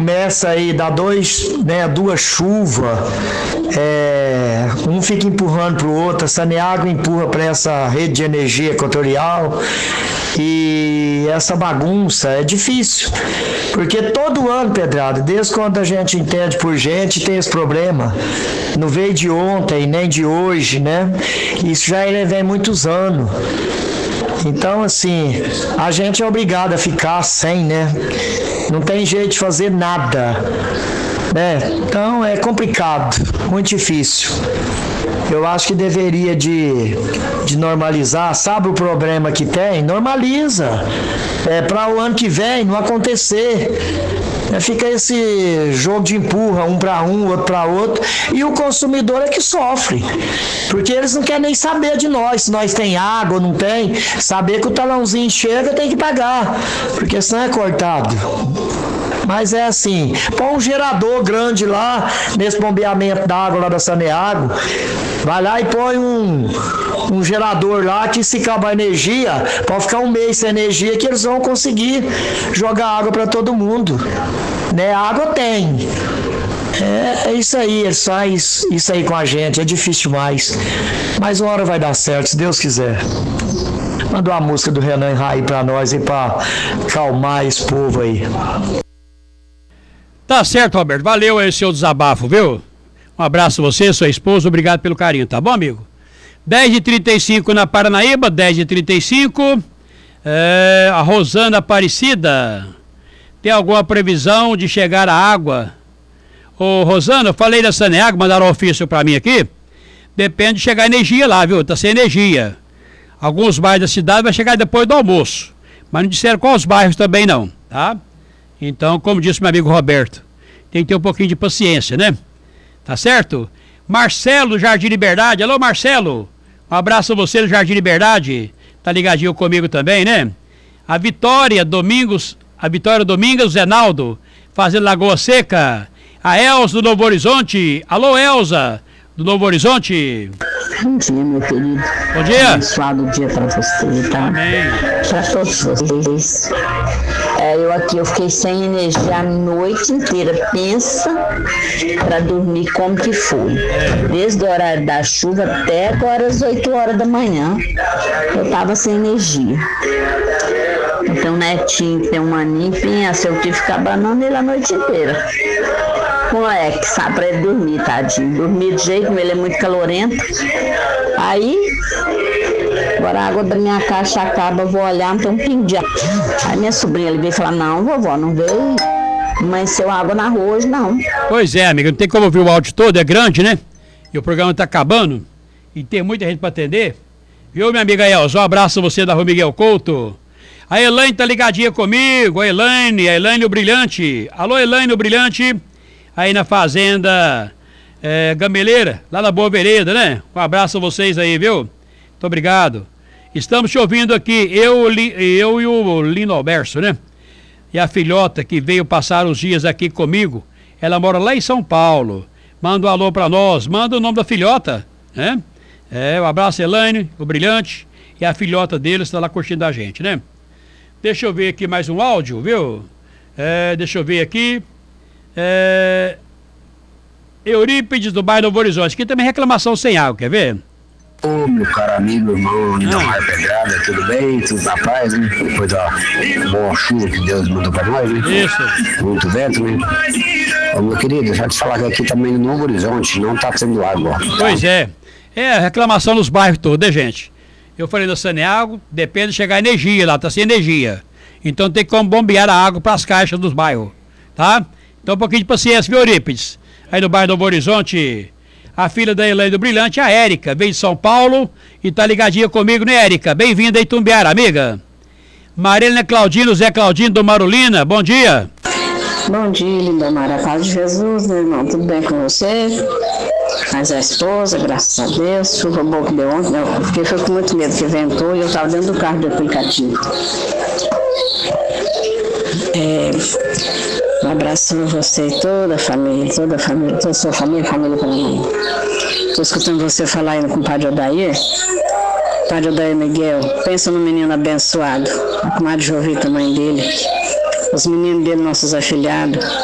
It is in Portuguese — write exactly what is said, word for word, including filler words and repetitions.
começa aí, dá dois, né, duas chuvas, é, um fica empurrando para o outro, a Saneago empurra para essa rede de energia equatorial e essa bagunça é difícil, porque todo ano, Pedrado, desde quando a gente entende por gente, tem esse problema, não veio de ontem, nem de hoje, né? Isso já vem muitos anos. Então, assim, a gente é obrigado a ficar sem, né? Não tem jeito de fazer nada, né? Então, é complicado, muito difícil. Eu acho que deveria de, de normalizar. Sabe o problema que tem? Normaliza. É, para o ano que vem não acontecer. É, fica esse jogo de empurra, um para um, outro para outro, e o consumidor é que sofre, porque eles não querem nem saber de nós, se nós tem água ou não tem, saber que o talãozinho chega tem que pagar, porque senão é cortado. Mas é assim, põe um gerador grande lá, nesse bombeamento da água lá da Saneago, vai lá e põe um, um gerador lá que se acabar a energia, pode ficar um mês sem energia que eles vão conseguir jogar água para todo mundo. Né? Água tem. É, é isso aí, eles fazem isso aí com a gente, é difícil demais. Mas uma hora vai dar certo, se Deus quiser. Manda uma música do Renan Raí para nós e para calmar esse povo aí. Tá certo, Roberto. Valeu aí o seu desabafo, viu? Um abraço a você, sua esposa. Obrigado pelo carinho, tá bom, amigo? dez e trinta e cinco na Paranaíba, dez e trinta e cinco. É, a Rosana Aparecida. Tem alguma previsão de chegar a água? Ô, Rosana, eu falei da Saneago, mandaram um ofício pra mim aqui. Depende de chegar energia lá, viu? Tá sem energia. Alguns bairros da cidade vai chegar depois do almoço. Mas não disseram quais bairros também não, tá? Então, como disse meu amigo Roberto, tem que ter um pouquinho de paciência, né? Tá certo? Marcelo, Jardim Liberdade. Alô, Marcelo. Um abraço a você do Jardim Liberdade. Tá ligadinho comigo também, né? A Vitória Domingos, a Vitória Domingos, Zenaldo, fazendo Lagoa Seca. A Elza do Novo Horizonte. Alô, Elza, do Novo Horizonte. Bom dia, meu querido. Bom dia. Abençoado dia pra você, tá? Amém. Pra todos vocês. É, eu aqui, eu fiquei sem energia a noite inteira. Pensa pra dormir como que foi. Desde o horário da chuva até agora às oito horas da manhã. Eu tava sem energia. Eu tenho um netinho que tem um aninho, pensa, eu tive que ficar banando ele a noite inteira. Moleque, sabe, pra ele dormir, tadinho. Dormir de jeito, ele é muito calorento. Aí, agora a água da minha caixa acaba, eu vou olhar, não tem um pingo de água. Aí minha sobrinha ele veio falar, não, vovó, não veio amanheceu água na rua hoje, não. Pois é, amiga, não tem como ouvir o áudio todo, é grande, né? E o programa tá acabando, e tem muita gente pra atender. Viu, minha amiga Elza? Um abraço a você da Rua Miguel Couto. A Elaine tá ligadinha comigo, a Elaine, a Elaine o Brilhante. Alô, Elaine o Brilhante. Aí na Fazenda é, Gameleira, lá na Boa Vereda, né? Um abraço a vocês aí, viu? Muito obrigado. Estamos te ouvindo aqui, eu, eu e o Lino Alberto, né? E a filhota que veio passar os dias aqui comigo, ela mora lá em São Paulo. Manda um alô pra nós, manda o nome da filhota, né? É, um abraço, Elaine, o Brilhante, e a filhota dele está lá curtindo a gente, né? Deixa eu ver aqui mais um áudio, viu? É, deixa eu ver aqui. É... Eurípides do bairro Novo Horizonte. Aqui também reclamação sem água, quer ver? Ô, meu caro amigo, irmão, Lindomar Pedrada, tudo bem? Tudo na paz, né? Depois da boa chuva que Deus mandou pra nós, né? Isso. Muito vento, né? Ô, meu querido, já te falar que aqui também no Novo Horizonte não tá tendo água. Tá? Pois é. É, reclamação nos bairros todos, né, gente? Eu falei da Saneago, depende de chegar energia lá, tá sem energia. Então tem como bombear a água pras caixas dos bairros, tá? Então um pouquinho de paciência, viu, Eurípides? Aí no bairro Novo Horizonte, a filha da Elaine do Brilhante, a Érica, veio de São Paulo e tá ligadinha comigo, né, Érica? Bem-vinda aí, Tumbiara, amiga. Marilena Claudino, Zé Claudino do Marolina, bom dia. Bom dia, Lindomar, a paz de Jesus, meu irmão, tudo bem com você? Mas a esposa, graças a Deus, chuva boa que deu ontem, eu fiquei foi com muito medo que ventou e eu estava dentro do carro do aplicativo. É, um abraço a você e toda a família, toda a família, toda a sua família, família para mim. Estou escutando você falar aí com o padre Odair. Padre Odair Miguel, pensa no menino abençoado, a comadre Jovita, mãe dele, os meninos dele, nossos afilhados.